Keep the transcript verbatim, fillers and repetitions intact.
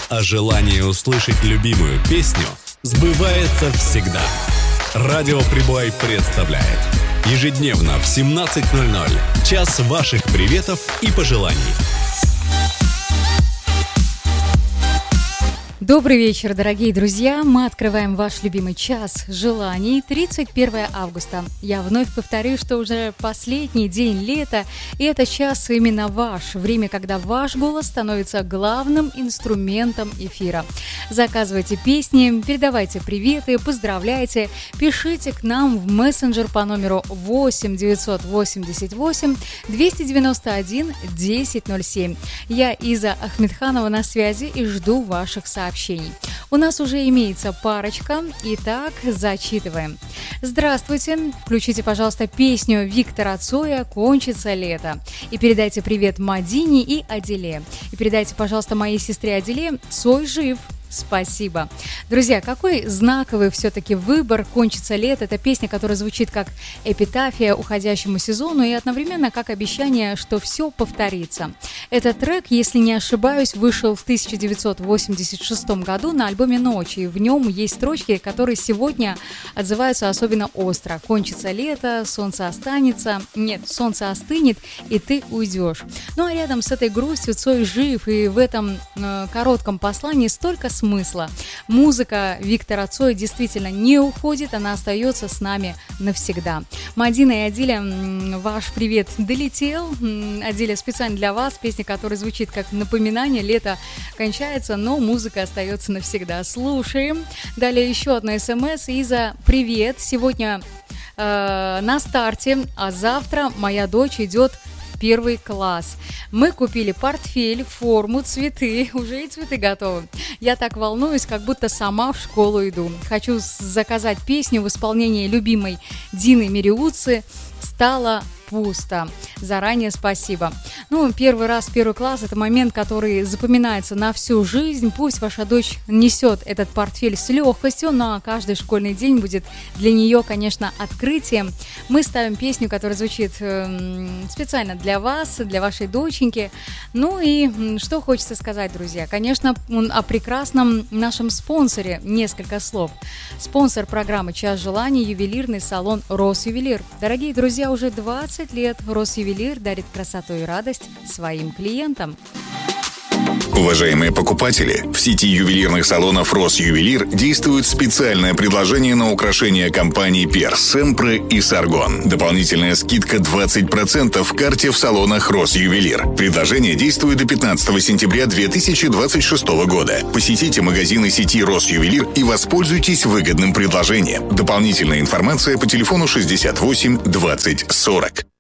а желание услышать любимую песню сбывается всегда. Радио Прибой представляет ежедневно в семнадцать ноль ноль час ваших приветов и пожеланий. Добрый вечер, дорогие друзья! Мы открываем ваш любимый час желаний. тридцать первое августа. Я вновь повторю, что уже последний день лета, и это час именно ваш. Время, когда ваш голос становится главным инструментом эфира. Заказывайте песни, передавайте приветы, поздравляйте, пишите к нам в мессенджер по номеру восемь девятьсот восемьдесят восемь двести девяносто один десять ноль семь. Я Иза Ахмедханова на связи и жду ваших сообщений. У нас уже имеется парочка. Итак, зачитываем. Здравствуйте. Включите, пожалуйста, песню Виктора Цоя «Кончится лето». И передайте привет Мадине и Аделе. И передайте, пожалуйста, моей сестре Аделе «Цой жив». Спасибо. Друзья, какой знаковый все-таки выбор «Кончится лето». Это песня, которая звучит как эпитафия уходящему сезону и одновременно как обещание, что все повторится. Этот трек, если не ошибаюсь, вышел в тысяча девятьсот восемьдесят шестом году на альбоме «Ночь». И в нем есть строчки, которые сегодня отзываются особенно остро. «Кончится лето, солнце останется». Нет, солнце остынет, и ты уйдешь. Ну а рядом с этой грустью Цой жив, и в этом э, коротком послании столько смысла. Музыка Виктора Цоя действительно не уходит, она остается с нами навсегда. Мадина и Аделя, ваш привет долетел. Аделя, специально для вас, песня, которая звучит как напоминание, лето кончается, но музыка остается навсегда. Слушаем. Далее еще одно смс. Иза, привет. Сегодня э, на старте, а завтра моя дочь идет первый класс. Мы купили портфель, форму, цветы. Уже и цветы готовы. Я так волнуюсь, как будто сама в школу иду. Хочу заказать песню в исполнении любимой Дины Мириуцы «Стало пусто». Заранее спасибо. Ну, первый раз, первый класс – это момент, который запоминается на всю жизнь. Пусть ваша дочь несет этот портфель с легкостью, но каждый школьный день будет для нее, конечно, открытием. Мы ставим песню, которая звучит э, специально для вас, для вашей доченьки. Ну и что хочется сказать, друзья? Конечно, о прекрасном нашем спонсоре несколько слов. Спонсор программы «Час желаний» – ювелирный салон «Росювелир». Дорогие друзья, уже двадцать лет Росювелир дарит красоту и радость своим клиентам. Уважаемые покупатели, в сети ювелирных салонов «Росювелир» действует специальное предложение на украшения компаний «Перс», «Семпре» и «Саргон». Дополнительная скидка двадцать процентов в карте в салонах «Росювелир». Предложение действует до пятнадцатого сентября две тысячи двадцать шестого года. Посетите магазины сети «Росювелир» и воспользуйтесь выгодным предложением. Дополнительная информация по телефону шестьдесят восемь двадцать сорок.